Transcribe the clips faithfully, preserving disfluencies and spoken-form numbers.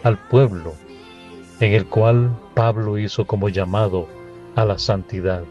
al pueblo, en el cual Pablo hizo como llamado a la santidad,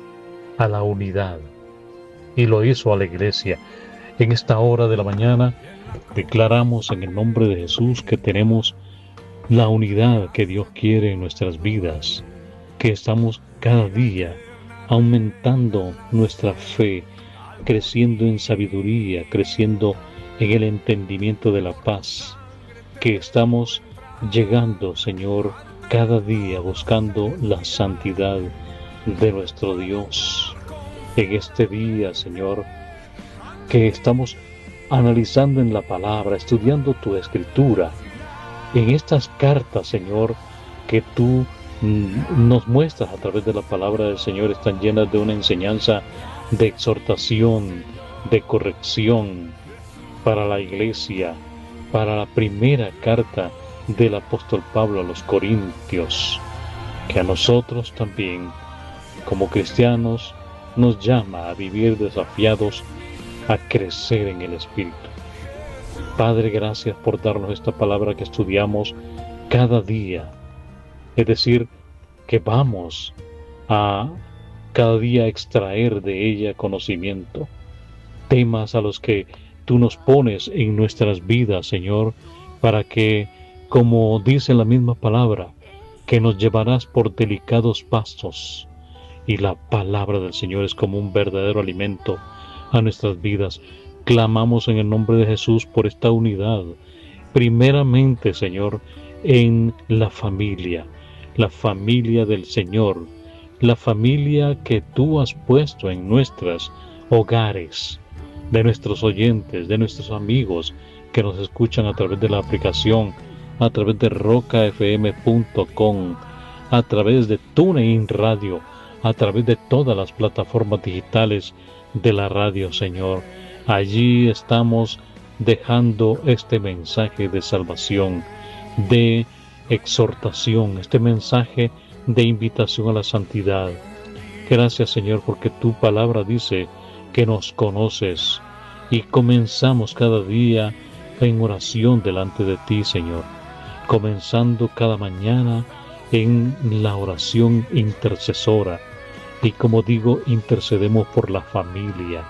a la unidad, y lo hizo a la iglesia. En esta hora de la mañana declaramos en el nombre de Jesús que tenemos la unidad que Dios quiere en nuestras vidas, que estamos cada día aumentando nuestra fe, creciendo en sabiduría, creciendo en el entendimiento de la paz, que estamos llegando, Señor, cada día buscando la santidad de nuestro Dios. En este día, Señor, que estamos analizando en la palabra, estudiando tu escritura, en estas cartas, Señor, que tú mm, nos muestras a través de la palabra del Señor, están llenas de una enseñanza de exhortación, de corrección para la iglesia, para la primera carta del apóstol Pablo a los Corintios, que a nosotros también, como cristianos, nos llama a vivir desafiados a crecer en el Espíritu. Padre, gracias por darnos esta palabra que estudiamos cada día. Es decir, que vamos a cada día extraer de ella conocimiento, temas a los que tú nos pones en nuestras vidas, Señor, para que, como dice la misma palabra, que nos llevarás por delicados pastos, y la palabra del Señor es como un verdadero alimento a nuestras vidas. Clamamos en el nombre de Jesús por esta unidad, primeramente, Señor, en la familia, la familia del Señor, la familia que tú has puesto en nuestros hogares, de nuestros oyentes, de nuestros amigos que nos escuchan a través de la aplicación, a través de roca f m punto com, a través de TuneIn Radio, a través de todas las plataformas digitales de la radio, Señor. Allí estamos dejando este mensaje de salvación, de exhortación, este mensaje de invitación a la santidad. Gracias, Señor, porque tu palabra dice que nos conoces, y comenzamos cada día en oración delante de ti, Señor, comenzando cada mañana en la oración intercesora, y como digo, intercedemos por la familia,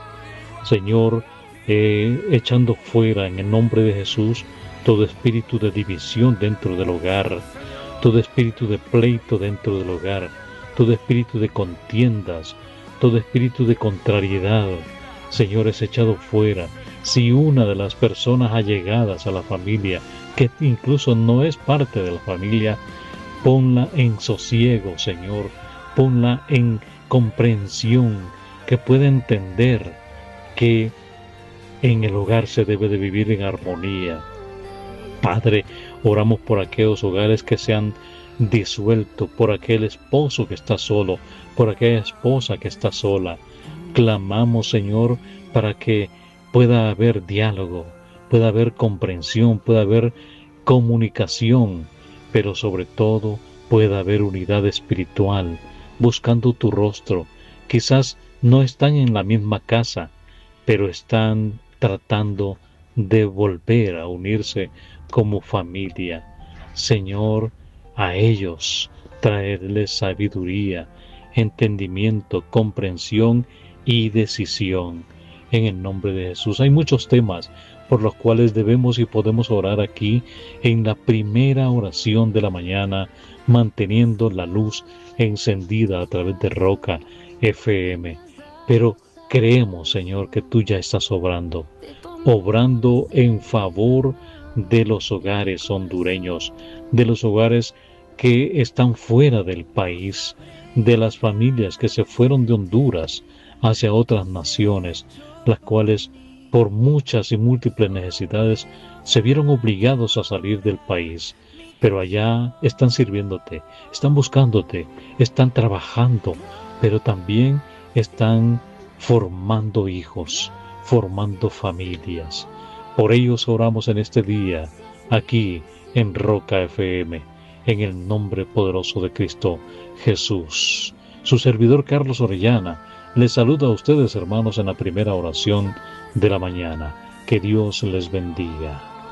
Señor, eh, echando fuera en el nombre de Jesús todo espíritu de división dentro del hogar, todo espíritu de pleito dentro del hogar, todo espíritu de contiendas, todo espíritu de contrariedad, Señor, es echado fuera. Si una de las personas allegadas a la familia, que incluso no es parte de la familia, ponla en sosiego, Señor, ponla en comprensión, que pueda entender que en el hogar se debe de vivir en armonía. Padre, oramos por aquellos hogares que se han disuelto, por aquel esposo que está solo, por aquella esposa que está sola. Clamamos, Señor, para que pueda haber diálogo, pueda haber comprensión, pueda haber comunicación, pero sobre todo pueda haber unidad espiritual, buscando tu rostro. Quizás no están en la misma casa, pero están tratando de volver a unirse como familia. Señor, a ellos traerles sabiduría, entendimiento, comprensión y decisión. En el nombre de Jesús. Hay muchos temas por los cuales debemos y podemos orar aquí en la primera oración de la mañana, manteniendo la luz encendida a través de Roca F M. Pero creemos, Señor, que tú ya estás obrando, obrando en favor de los hogares hondureños, de los hogares que están fuera del país, de las familias que se fueron de Honduras hacia otras naciones, las cuales por muchas y múltiples necesidades se vieron obligados a salir del país, pero allá están sirviéndote, están buscándote, están trabajando, pero también están formando hijos, formando familias. Por ellos oramos en este día, aquí en Roca F M, en el nombre poderoso de Cristo Jesús. Su servidor Carlos Orellana les saluda a ustedes, hermanos, en la primera oración de la mañana. Que Dios les bendiga.